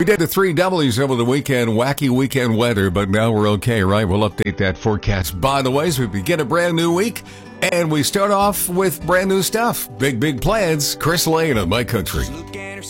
We did the three W's over the weekend, wacky weekend weather, but now we're okay, right? We'll update that forecast. By the way, as we begin a brand new week, and we start off with brand new stuff. Big plans. Chris Lane on My Country.